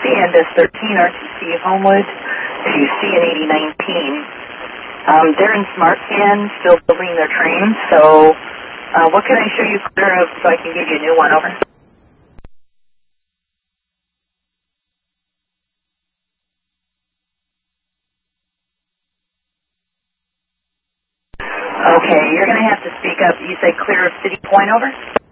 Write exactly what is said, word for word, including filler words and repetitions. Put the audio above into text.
C N D S thirteen R T C Homewood to C N eighty nineteen. Um, they're in SmartScan, still building their trains, so uh, what can I show you clear of so I can give you a new one? Over. Okay, you're going to have to speak up. You said clear of City Point, over?